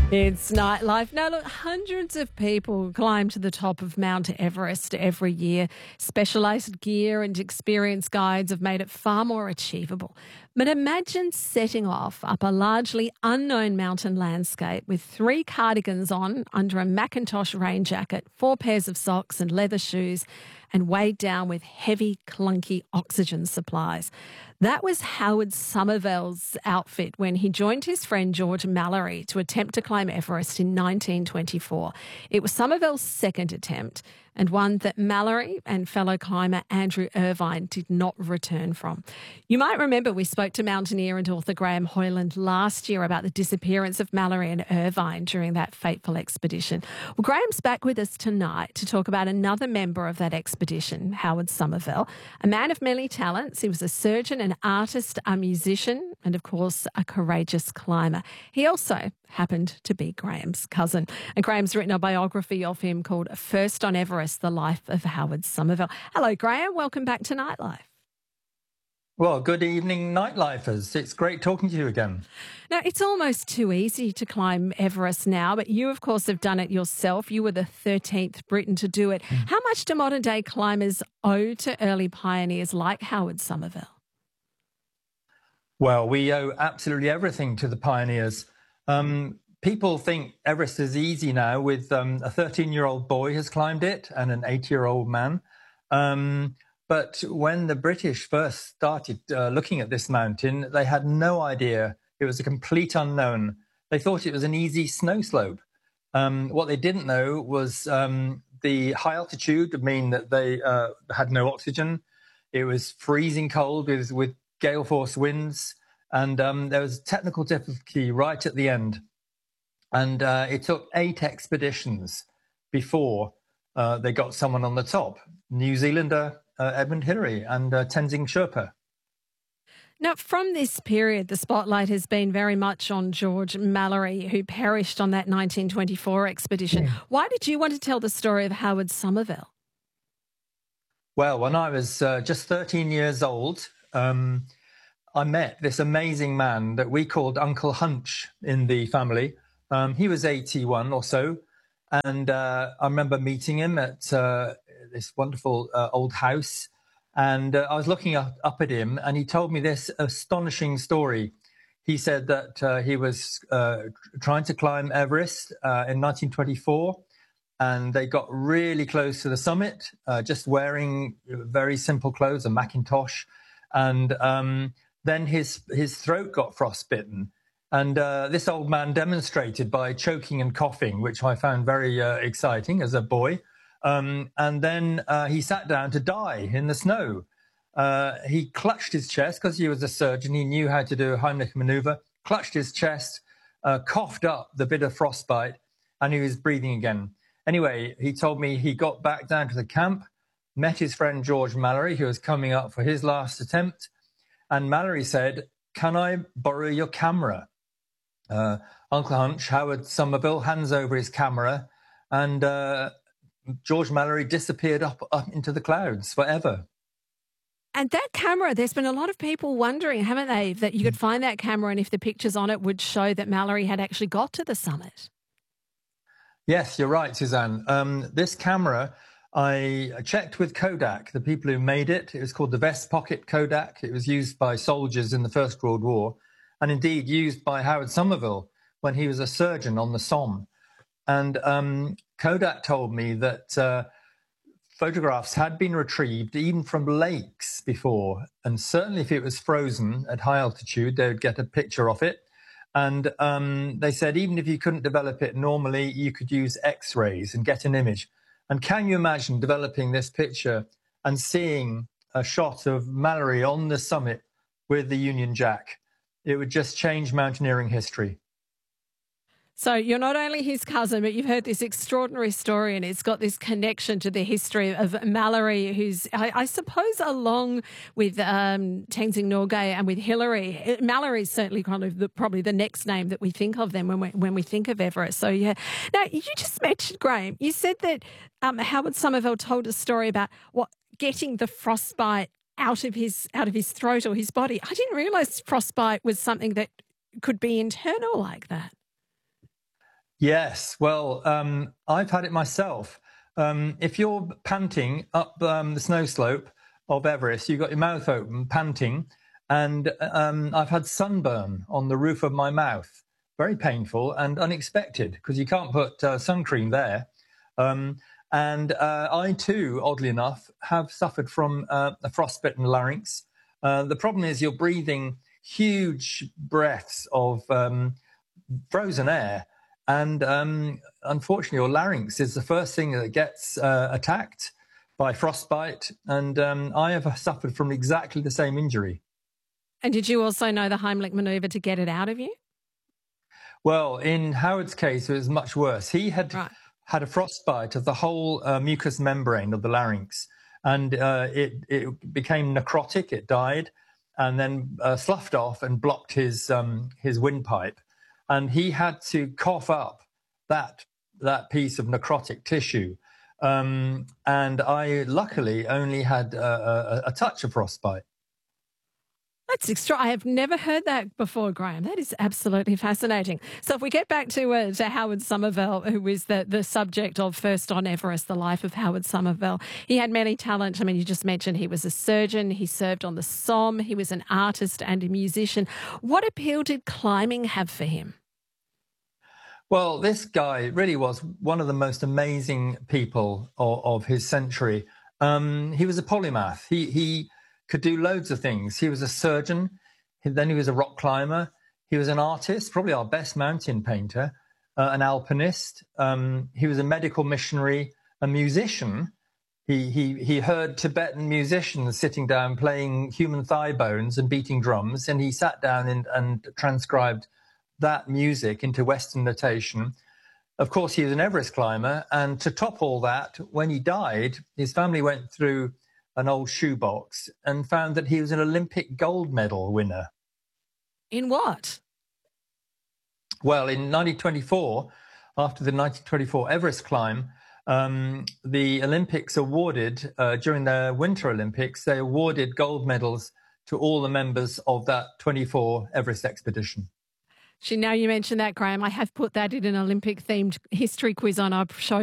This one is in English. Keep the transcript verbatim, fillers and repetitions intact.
It's nightlife. Now, look, hundreds of people climb to the top of Mount Everest every year. Specialised gear and experienced guides have made it far more achievable. But imagine setting off up a largely unknown mountain landscape with three cardigans on under a Macintosh rain jacket, four pairs of socks and leather shoes, and weighed down with heavy, clunky oxygen supplies. That was Howard Somerville's outfit when he joined his friend George Mallory to attempt to climb Everest in nineteen twenty-four. It was Somerville's second attempt, and one that Mallory and fellow climber Andrew Irvine did not return from. You might remember we spoke to mountaineer and author Graham Hoyland last year about the disappearance of Mallory and Irvine during that fateful expedition. Well, Graham's back with us tonight to talk about another member of that expedition, Howard Somerville, a man of many talents. He was a surgeon, an artist, a musician, and of course, a courageous climber. He also happened to be Graham's cousin. And Graham's written a biography of him called First on Everest, The Life of Howard Somerville. Hello, Graham. Welcome back to Nightlife. Well, good evening, Nightlifers. It's great talking to you again. Now, it's almost too easy to climb Everest now, but you, of course, have done it yourself. You were the thirteenth Briton to do it. Mm. How much do modern-day climbers owe to early pioneers like Howard Somerville? Well, we owe absolutely everything to the pioneers. Um, people think Everest is easy now with um, a thirteen-year-old boy has climbed it and an eight-year-old man. Um, but when the British first started uh, looking at this mountain, they had no idea. It was a complete unknown. They thought it was an easy snow slope. Um, what they didn't know was um, the high altitude would mean that they uh, had no oxygen. It was freezing cold with, with gale force winds. And um, there was technical difficulty right at the end. And uh, it took eight expeditions before uh, they got someone on the top. New Zealander uh, Edmund Hillary and uh, Tenzing Sherpa. Now, from this period, the spotlight has been very much on George Mallory, who perished on that nineteen twenty-four expedition. Yeah. Why did you want to tell the story of Howard Somerville? Well, when I was uh, just thirteen years old, um, I met this amazing man that we called Uncle Hunch in the family. Um, he was eighty-one or so. And uh, I remember meeting him at uh, this wonderful uh, old house. And uh, I was looking up, up at him, and he told me this astonishing story. He said that uh, he was uh, trying to climb Everest uh, in nineteen twenty-four. And they got really close to the summit, uh, just wearing very simple clothes, a Macintosh. And um, then his his throat got frostbitten. And uh, this old man demonstrated by choking and coughing, which I found very uh, exciting as a boy. Um, and then uh, he sat down to die in the snow. Uh, he clutched his chest because he was a surgeon. He knew how to do a Heimlich maneuver, clutched his chest, uh, coughed up the bit of frostbite, and he was breathing again. Anyway, he told me he got back down to the camp, met his friend George Mallory, who was coming up for his last attempt. And Mallory said, "Can I borrow your camera?" Uh, Uncle Hunch, Howard Somerville, hands over his camera, and uh, George Mallory disappeared up, up into the clouds forever. And that camera, there's been a lot of people wondering, haven't they, that you could find that camera and if the pictures on it would show that Mallory had actually got to the summit. Yes, you're right, Suzanne. Um, this camera, I checked with Kodak, the people who made it. It was called the Vest Pocket Kodak. It was used by soldiers in the First World War, and indeed used by Howard Somerville when he was a surgeon on the Somme. And um, Kodak told me that uh, photographs had been retrieved even from lakes before, and certainly if it was frozen at high altitude, they would get a picture of it. And um, they said even if you couldn't develop it normally, you could use X-rays and get an image. And can you imagine developing this picture and seeing a shot of Mallory on the summit with the Union Jack? It would just change mountaineering history. So you're not only his cousin, but you've heard this extraordinary story, and it's got this connection to the history of Mallory, who's, I, I suppose, along with um, Tenzing Norgay and with Hillary. Mallory's certainly kind of the, probably the next name that we think of them when we, when we think of Everest. So, yeah. Now, you just mentioned, Graham, you said that um, Howard Somerville told a story about what getting the frostbite out of his out of his throat or his body. I didn't realise frostbite was something that could be internal like that. Yes, well, um, I've had it myself. Um, if you're panting up um, the snow slope of Everest, you've got your mouth open, panting, and um, I've had sunburn on the roof of my mouth. Very painful and unexpected because you can't put uh, sun cream there. Um, and uh, I too, oddly enough, have suffered from uh, a frostbitten larynx. Uh, the problem is you're breathing huge breaths of um, frozen air. And um, unfortunately, your larynx is the first thing that gets uh, attacked by frostbite. And um, I have suffered from exactly the same injury. And did you also know the Heimlich manoeuvre to get it out of you? Well, in Howard's case, it was much worse. He had Right. had a frostbite of the whole uh, mucous membrane of the larynx, and uh, it, it became necrotic. It died, and then uh, sloughed off and blocked his um, his windpipe. And he had to cough up that that piece of necrotic tissue. Um, and I luckily only had a, a, a touch of frostbite. That's extra. I have never heard that before, Graham. That is absolutely fascinating. So if we get back to uh, to Howard Somervell, who is the, the subject of First on Everest, the life of Howard Somervell, he had many talents. I mean, you just mentioned he was a surgeon, he served on the Somme, he was an artist and a musician. What appeal did climbing have for him? Well, this guy really was one of the most amazing people of, of his century. Um, he was a polymath. He he could do loads of things. He was a surgeon. Then he was a rock climber. He was an artist, probably our best mountain painter, uh, an alpinist. Um, he was a medical missionary, a musician. He, he, he heard Tibetan musicians sitting down playing human thigh bones and beating drums, and he sat down and, and transcribed that music into Western notation. Of course, he was an Everest climber, and to top all that, when he died, his family went through an old shoebox and found that he was an Olympic gold medal winner. In what? Well, in nineteen twenty-four, after the nineteen twenty-four Everest climb, um, the Olympics awarded, uh, during the Winter Olympics, they awarded gold medals to all the members of that twenty-four Everest expedition. Now you mentioned that, Graham, I have put that in an Olympic-themed history quiz on our show